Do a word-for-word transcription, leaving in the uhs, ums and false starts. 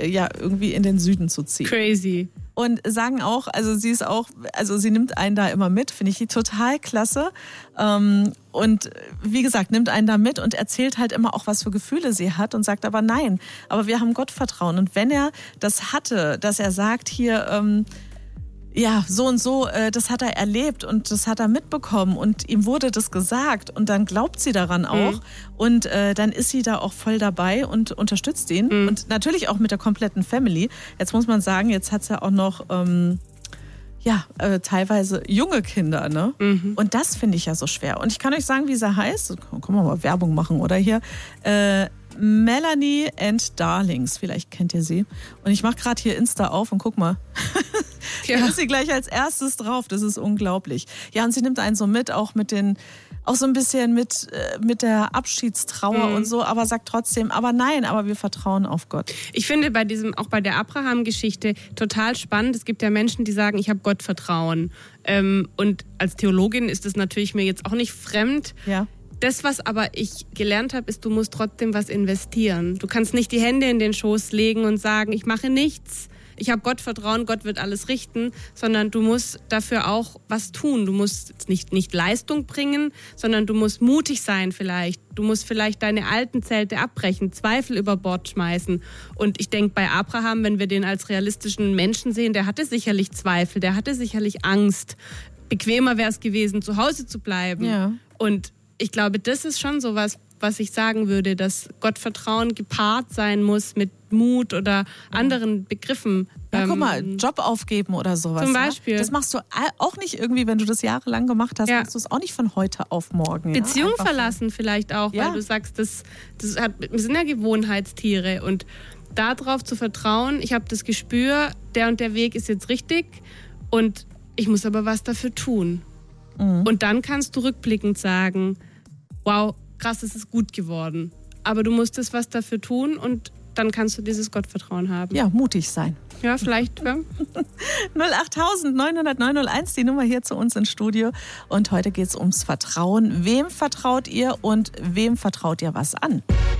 ja irgendwie in den Süden zu ziehen. Crazy. Und sagen auch, also sie ist auch, also sie nimmt einen da immer mit, finde ich total klasse. Und wie gesagt, nimmt einen da mit und erzählt halt immer auch, was für Gefühle sie hat und sagt aber nein, aber wir haben Gottvertrauen. Und wenn er das hatte, dass er sagt hier, ähm, ja, so und so, äh, das hat er erlebt und das hat er mitbekommen und ihm wurde das gesagt und dann glaubt sie daran auch mhm. und äh, dann ist sie da auch voll dabei und unterstützt ihn mhm. und natürlich auch mit der kompletten Family. Jetzt muss man sagen, jetzt hat sie ja auch noch ähm, ja, äh, teilweise junge Kinder, ne? Mhm. Und das finde ich ja so schwer. Und ich kann euch sagen, wie sie heißt. Können wir mal Werbung machen, oder hier? Äh, Melanie and Darlings, vielleicht kennt ihr sie. Und ich mache gerade hier Insta auf und guck mal. Ja. Da ist sie gleich als erstes drauf, das ist unglaublich. Ja, und sie nimmt einen so mit, auch mit den, auch so ein bisschen mit, mit der Abschiedstrauer mhm. und so, aber sagt trotzdem, aber nein, aber wir vertrauen auf Gott. Ich finde bei diesem, auch bei der Abraham-Geschichte total spannend. Es gibt ja Menschen, die sagen, ich habe Gottvertrauen. Ähm, und als Theologin ist das natürlich mir jetzt auch nicht fremd. Ja. Das, was aber ich gelernt habe, ist, du musst trotzdem was investieren. Du kannst nicht die Hände in den Schoß legen und sagen, ich mache nichts, ich habe Gottvertrauen, Gott wird alles richten, sondern du musst dafür auch was tun. Du musst nicht, nicht Leistung bringen, sondern du musst mutig sein vielleicht. Du musst vielleicht deine alten Zelte abbrechen, Zweifel über Bord schmeißen. Und ich denke, bei Abraham, wenn wir den als realistischen Menschen sehen, der hatte sicherlich Zweifel, der hatte sicherlich Angst. Bequemer wäre es gewesen, zu Hause zu bleiben. Ja. Und ich glaube, das ist schon so was, was ich sagen würde, dass Gottvertrauen gepaart sein muss mit Mut oder anderen Begriffen. Ja, guck mal, Job aufgeben oder sowas. Zum Beispiel. Ja? Das machst du auch nicht irgendwie, wenn du das jahrelang gemacht hast, ja. machst du es auch nicht von heute auf morgen. Beziehung ja? verlassen vielleicht auch, ja. weil du sagst, das, das hat, wir sind ja Gewohnheitstiere und darauf zu vertrauen, ich habe das Gespür, der und der Weg ist jetzt richtig und ich muss aber was dafür tun. Mhm. Und dann kannst du rückblickend sagen, wow, krass, es ist gut geworden. Aber du musstest was dafür tun und dann kannst du dieses Gottvertrauen haben. Ja, mutig sein. Ja, vielleicht. Ja. null acht neun null null neun null eins, die Nummer hier zu uns ins Studio. Und heute geht es ums Vertrauen. Wem vertraut ihr und wem vertraut ihr was an?